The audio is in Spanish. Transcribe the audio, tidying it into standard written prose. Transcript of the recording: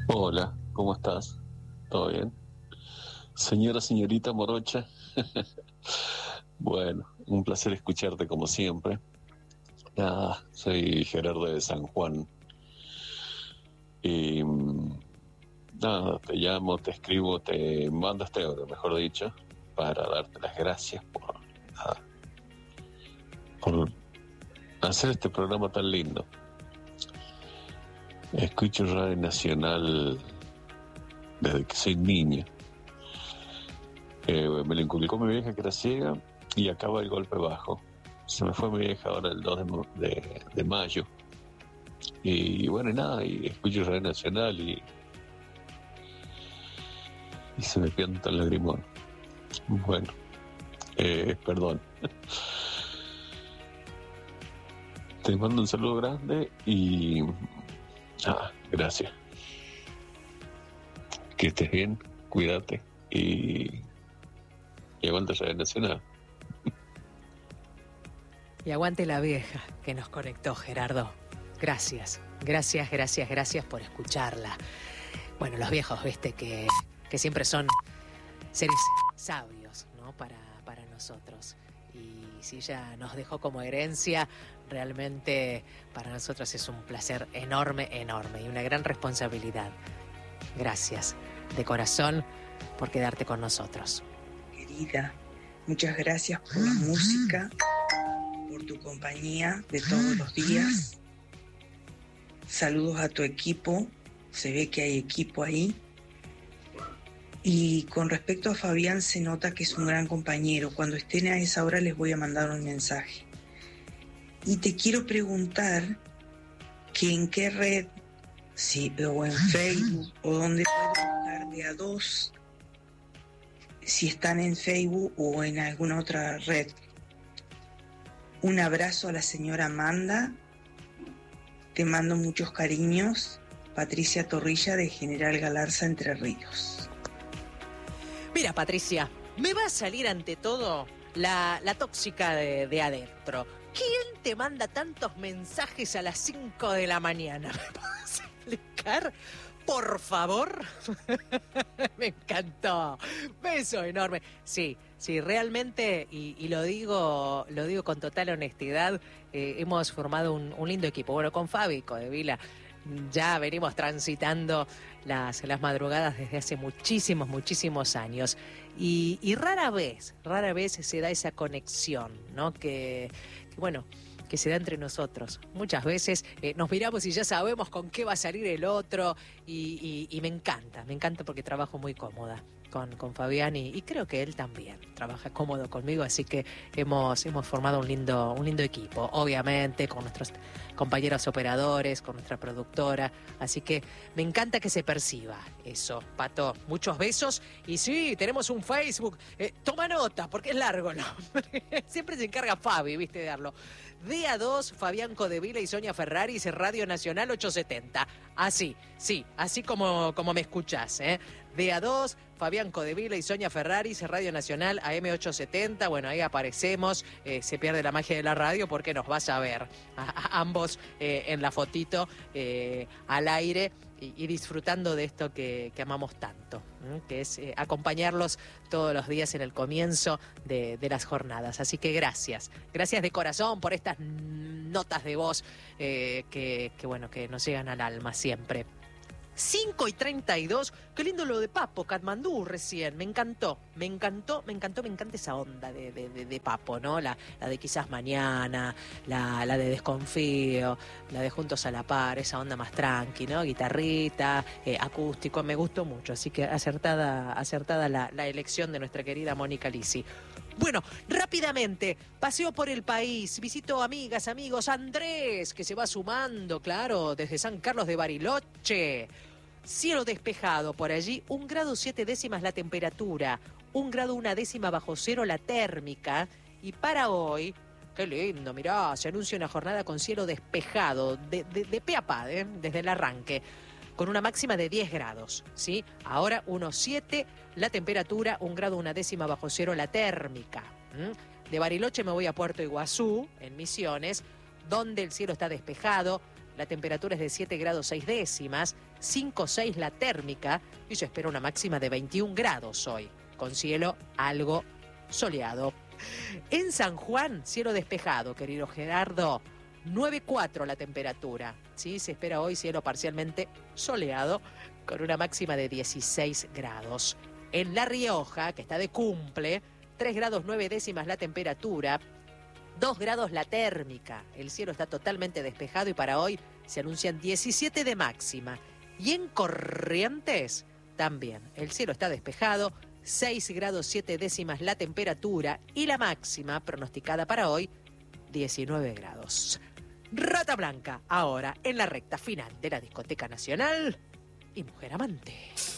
Hola, ¿cómo estás? ¿Todo bien? Señorita Morocha. Bueno, un placer escucharte como siempre. Soy Gerardo de San Juan y nada, te llamo, te escribo, te mando este audio, mejor dicho, para darte las gracias nada, por hacer este programa tan lindo. Escucho Radio Nacional desde que soy niño. Me lo inculcó mi vieja que era ciega y acaba el golpe bajo. Se me fue mi vieja ahora el 2 de mayo. Y bueno, y nada, y escucho Radio Nacional y se me pianta el lagrimón. Bueno, perdón. Te mando un saludo grande y gracias. Que estés bien, cuídate y aguanta Radio Nacional. Y aguante la vieja que nos conectó, Gerardo. Gracias, gracias, gracias, gracias por escucharla. Bueno, los viejos, viste, que siempre son seres sabios, ¿no? Para nosotros. Y si ella nos dejó como herencia, realmente para nosotros es un placer enorme, enorme y una gran responsabilidad. Gracias, de corazón, por quedarte con nosotros. Querida, muchas gracias por la música, por tu compañía de todos los días. Saludos a tu equipo, se ve que hay equipo ahí. Y con respecto a Fabián, se nota que es un gran compañero. Cuando estén a esa hora les voy a mandar un mensaje. Y te quiero preguntar que en qué red, o en Facebook, o dónde puedo buscar de a dos, si están en Facebook o en alguna otra red. Un abrazo a la señora Amanda. Te mando muchos cariños. Patricia Torrilla, de General Galarza, Entre Ríos. Mira, Patricia, me va a salir ante todo la tóxica de adentro. ¿Quién te manda tantos mensajes a las 5 de la mañana? ¿Me puedes explicar? Por favor. Me encantó. Beso enorme. Sí, realmente, y lo digo con total honestidad, hemos formado un lindo equipo. Bueno, con Fabi Codevila ya venimos transitando las madrugadas desde hace muchísimos años. Y rara vez se da esa conexión, ¿no? Que se da entre nosotros. Muchas veces nos miramos y ya sabemos con qué va a salir el otro y me encanta porque trabajo muy cómoda con Fabián y creo que él también trabaja cómodo conmigo, así que hemos formado un lindo equipo, obviamente con nuestros compañeros operadores, con nuestra productora, así que me encanta que se perciba eso. Pato, muchos besos y sí, tenemos un Facebook, toma nota porque es largo el nombre, siempre se encarga Fabi, viste, de darlo. DA2, Fabián Codevila y Sonia Ferraris, Radio Nacional 870. Así como me escuchás, ¿eh? DA2, Fabián Codevila y Sonia Ferraris, Radio Nacional AM 870. Bueno, ahí aparecemos. Se pierde la magia de la radio porque nos vas a ver a ambos en la fotito al aire y disfrutando de esto que amamos tanto, que es acompañarlos todos los días en el comienzo de las jornadas. Así que gracias de corazón por estas notas de voz que nos llegan al alma siempre. 5:32, qué lindo lo de Papo, Katmandú recién, me encanta esa onda de Papo, ¿no? La de quizás mañana, la de desconfío, la de juntos a la par, esa onda más tranqui, ¿no? Guitarrita, acústico, me gustó mucho, así que acertada la elección de nuestra querida Mónica Lisi. Bueno, rápidamente, paseo por el país, visito amigas, amigos, Andrés, que se va sumando, claro, desde San Carlos de Bariloche. Cielo despejado por allí, 1 grado 7 décimas la temperatura, 1 grado 1 décima bajo cero la térmica. Y para hoy, qué lindo, mirá, se anuncia una jornada con cielo despejado, de pe a pa, desde el arranque, con una máxima de 10 grados, ¿sí? Ahora 1,7 la temperatura, 1 grado 1 décima bajo cero la térmica. De Bariloche me voy a Puerto Iguazú, en Misiones, donde el cielo está despejado, la temperatura es de 7 grados 6 décimas, 5,6 la térmica y se espera una máxima de 21 grados hoy, con cielo algo soleado. En San Juan, cielo despejado, querido Gerardo, 9,4 la temperatura. ¿Sí? Se espera hoy cielo parcialmente soleado, con una máxima de 16 grados. En La Rioja, que está de cumple, 3 grados 9 décimas la temperatura, 2 grados la térmica. El cielo está totalmente despejado y para hoy se anuncian 17 de máxima. Y en Corrientes también. El cielo está despejado, 6 grados 7 décimas la temperatura y la máxima pronosticada para hoy, 19 grados. Rata Blanca, ahora en la recta final de la Discoteca Nacional y Mujer Amante.